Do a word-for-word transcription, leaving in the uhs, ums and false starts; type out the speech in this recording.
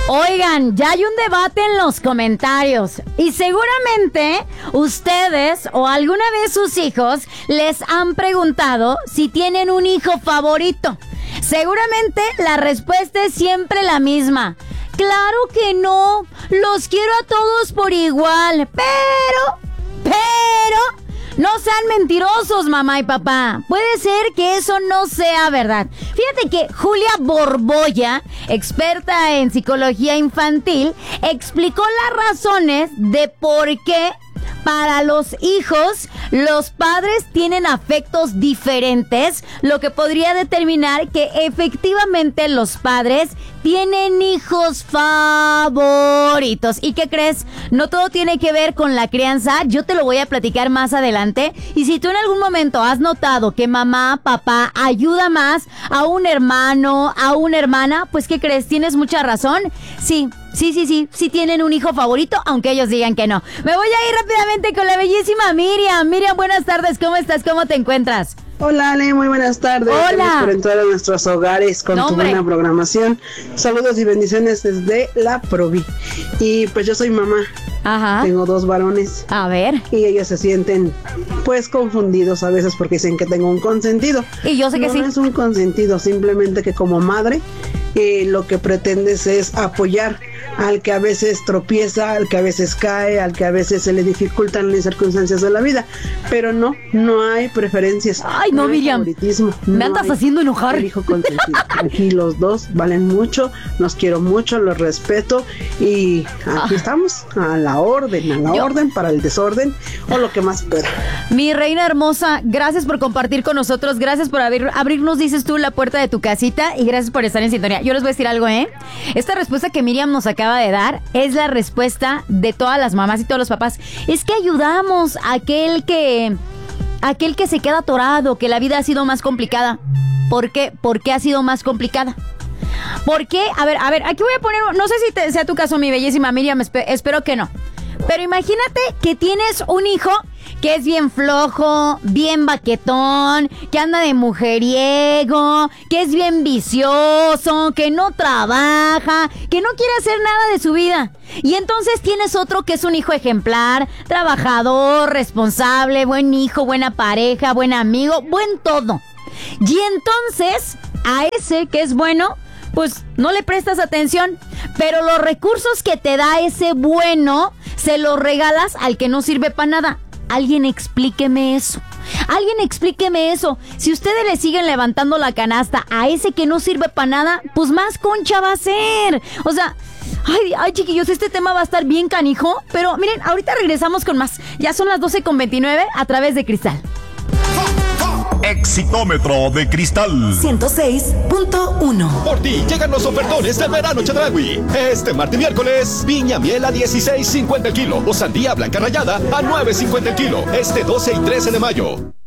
Oigan, ya hay un debate en los comentarios y seguramente ustedes o alguna vez sus hijos les han preguntado si tienen un hijo favorito. Seguramente la respuesta es siempre la misma. Claro que no, los quiero a todos por igual, pero, pero... no sean mentirosos, mamá y papá. Puede ser que eso no sea verdad. Fíjate que Julia Borbolla, experta en psicología infantil, explicó las razones de por qué para los hijos los padres tienen afectos diferentes, lo que podría determinar que efectivamente los padres tienen hijos favoritos. ¿Y qué crees? No todo tiene que ver con la crianza. Yo te lo voy a platicar más adelante. Y si tú en algún momento has notado que mamá, papá ayuda más a un hermano, a una hermana, pues ¿qué crees? Tienes mucha razón. Sí, sí, sí, sí, sí tienen un hijo favorito, aunque ellos digan que no. Me voy a ir rápidamente con la bellísima Miriam. Miriam, buenas tardes. ¿Cómo estás? ¿Cómo te encuentras? Hola Ale, muy buenas tardes. Hola. Gracias por entrar a nuestros hogares con No, tu hombre. buena programación. Saludos y bendiciones desde la Provi. Y pues yo soy mamá. Ajá. Tengo dos varones. A ver. Y ellos se sienten pues confundidos a veces porque dicen que tengo un consentido. Y yo sé que no, sí. No es un consentido, simplemente que como madre eh, lo que pretendes es apoyar al que a veces tropieza, al que a veces cae, al que a veces se le dificultan las circunstancias de la vida. Pero no, no hay preferencias. Ay, no, hay Miriam. favoritismo, Me no andas hay haciendo enojar. el hijo consentido. Aquí los dos valen mucho, los quiero mucho, los respeto y aquí Ah. estamos a la orden, a la Yo- orden para el desorden o lo que más pueda. Mi reina hermosa, gracias por compartir con nosotros, gracias por abrir, abrirnos, dices tú, la puerta de tu casita y gracias por estar en sintonía. Yo les voy a decir algo, ¿eh? Esta respuesta que Miriam nos acaba de dar es la respuesta de todas las mamás y todos los papás. Es que ayudamos a aquel que, aquel que se queda atorado, que la vida ha sido más complicada. ¿Por qué? ¿Por qué ha sido más complicada? ¿Por qué? A ver, a ver, aquí voy a poner, no sé si te, sea tu caso, mi bellísima Miriam, espe- espero que no. Pero imagínate que tienes un hijo que es bien flojo, bien baquetón, que anda de mujeriego, que es bien vicioso, que no trabaja, que no quiere hacer nada de su vida. Y entonces tienes otro que es un hijo ejemplar, trabajador, responsable, buen hijo, buena pareja, buen amigo, buen todo. Y entonces, a ese que es bueno, pues no le prestas atención, pero los recursos que te da ese bueno, se los regalas al que no sirve para nada. Alguien explíqueme eso. Alguien explíqueme eso. Si ustedes le siguen levantando la canasta a ese que no sirve para nada, pues más concha va a ser. O sea, ay, ay, chiquillos, este tema va a estar bien canijo. Pero miren, ahorita regresamos con más. Ya son las doce con veintinueve a través de Cristal. Exitómetro de Cristal. ciento seis punto uno. Por ti llegan los ofertones del verano Chedraui. Este martes y miércoles, piña miel a dieciséis cincuenta el kilo o sandía blanca rallada a nueve cincuenta el kilo. Este doce y trece de mayo.